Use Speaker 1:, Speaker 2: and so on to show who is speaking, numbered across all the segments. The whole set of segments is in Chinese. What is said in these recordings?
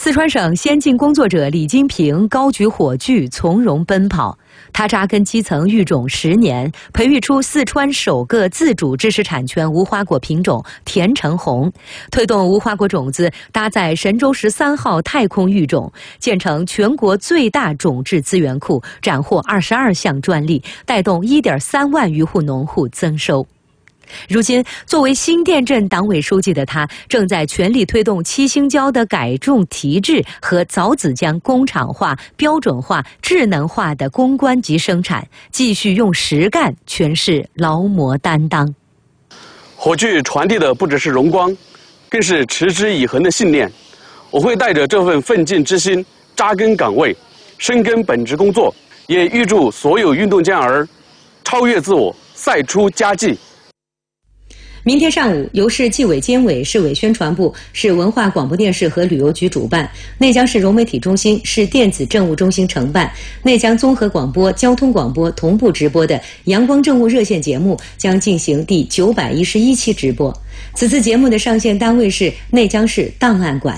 Speaker 1: 四川省先进工作者李金平高举火炬，从容奔跑。他扎根基层育种10年，培育出四川首个自主知识产权无花果品种甜橙红，推动无花果种子搭载神舟13号太空育种，建成全国最大种质资源库，斩获22项专利，带动1.3万余户农户增收。如今，作为新店镇党委书记的他，正在全力推动七星椒的改种提质和枣子浆工厂化、标准化、智能化的攻关及生产，继续用实干诠释劳模担当。
Speaker 2: 火炬传递的不只是荣光，更是持之以恒的信念。我会带着这份奋进之心，扎根岗位，深耕本职工作，也预祝所有运动健儿超越自我，赛出佳绩。
Speaker 1: 明天上午，由市纪委监委、市委宣传部、市文化广播电视和旅游局主办，内江市融媒体中心、市电子政务中心承办，内江综合广播、交通广播同步直播的阳光政务热线节目将进行第911期直播。此次节目的上线单位是内江市档案馆。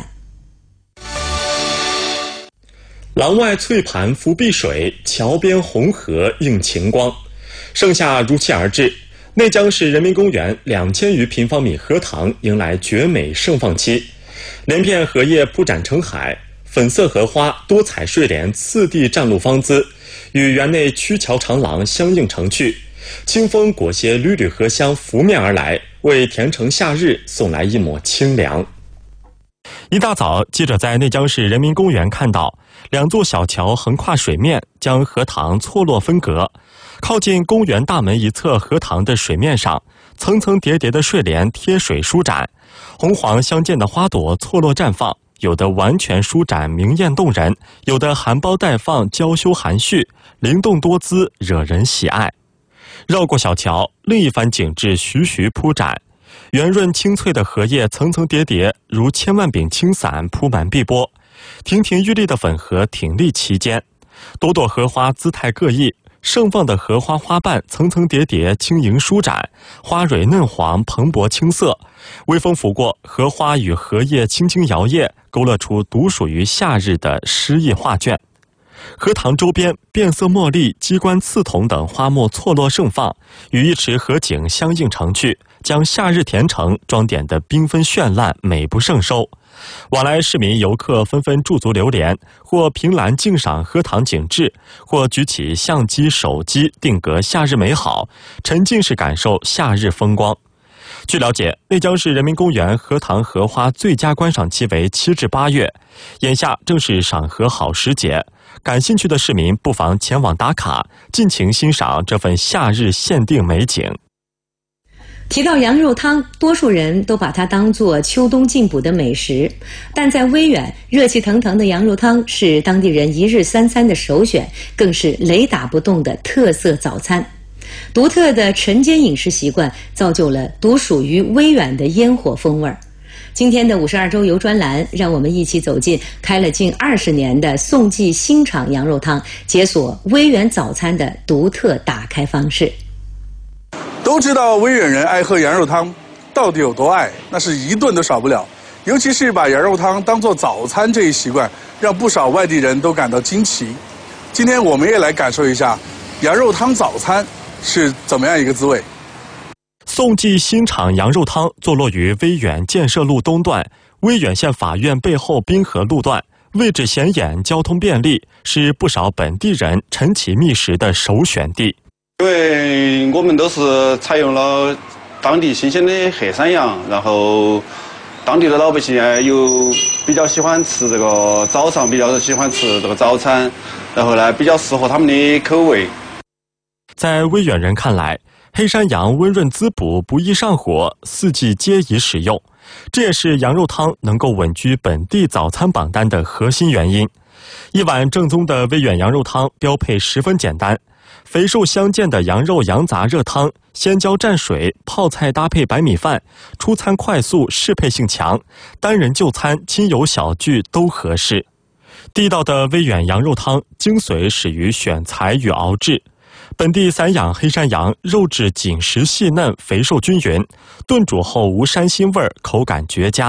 Speaker 3: 廊外翠盘浮碧水，桥边红荷映晴光。盛夏如期而至，内江市人民公园2000余平方米荷塘迎来绝美盛放期，连片荷叶铺展成海，粉色荷花、多彩睡莲次第占路芳姿，与园内曲桥长廊相映成趣。清风裹挟缕缕荷香拂面而来，为甜橙夏日送来一抹清凉。一大早，记者在内江市人民公园看到2座小桥横跨水面，将荷塘错落分隔。靠近公园大门一侧荷塘的水面上，层层叠叠的睡莲贴水舒展，红黄相间的花朵错落绽放，有的完全舒展明艳动人，有的含苞待放娇羞含蓄，灵动多姿，惹人喜爱。绕过小桥，另一番景致徐徐铺展，圆润清脆的荷叶层层叠叠，如千万柄轻伞铺满碧波，亭亭玉立的粉荷挺立其间，朵朵荷花姿态各异，盛放的荷花花瓣层层叠叠，轻盈舒展，花蕊嫩黄，蓬勃青色。微风拂过，荷花与荷叶轻轻摇曳，勾勒出独属于夏日的诗意画卷。荷塘周边变色茉莉、鸡冠刺桐等花木错落盛放，与一池荷景相映成趣，将夏日甜橙装点得缤纷绚烂，美不胜收。往来市民游客纷纷驻足流连，或凭栏静赏荷塘景致，或举起相机、手机定格夏日美好，沉浸式感受夏日风光。据了解，内江市人民公园荷塘荷花最佳观赏期为7至8月，眼下正是赏荷好时节，感兴趣的市民不妨前往打卡，尽情欣赏这份夏日限定美景。
Speaker 1: 提到羊肉汤，多数人都把它当作秋冬进补的美食，但在威远，热气腾腾的羊肉汤是当地人一日3餐的首选，更是雷打不动的特色早餐。独特的晨间饮食习惯造就了独属于威远的烟火风味儿。今天的52周游专栏，让我们一起走进开了近20年的宋记新厂羊肉汤，解锁威远早餐的独特打开方式。
Speaker 4: 都知道威远人爱喝羊肉汤，到底有多爱？那是一顿都少不了。尤其是把羊肉汤当作早餐这一习惯，让不少外地人都感到惊奇。今天我们也来感受一下羊肉汤早餐是怎么样一个滋味。
Speaker 3: 宋记新厂羊肉汤坐落于威远建设路东段，威远县法院背后滨河路段，位置显眼，交通便利，是不少本地人晨起觅食的首选地。
Speaker 5: 因为我们都是采用了当地新鲜的黑山羊，然后当地的老百姓又比较喜欢吃这个早上，比较喜欢吃这个早餐，然后呢比较适合他们的口味。
Speaker 3: 在威远人看来，黑山羊温润滋补，不易上火，四季皆宜食用，这也是羊肉汤能够稳居本地早餐榜单的核心原因。一碗正宗的威远羊肉汤标配十分简单，肥瘦相间的羊肉羊杂热汤，鲜椒蘸水，泡菜搭配白米饭，出餐快速，适配性强，单人就餐、亲友小聚都合适。地道的威远羊肉汤精髓始于选材与熬制。本地散养黑山羊肉质紧实细嫩，肥瘦均匀，炖煮后无膻腥味，口感绝佳。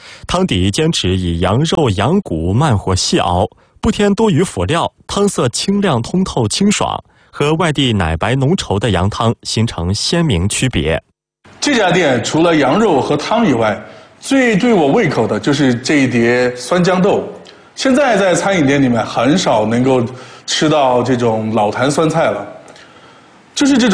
Speaker 3: 汤底坚持以羊肉、羊骨慢火细熬，不添多余辅料，汤色清亮通透清爽，和外地奶白浓稠的羊汤形成鲜明区别。
Speaker 4: 这家店除了羊肉和汤以外，最对我胃口的就是这一碟酸豇豆。现在在餐饮店里面很少能够吃到这种老坛酸菜了，就是这种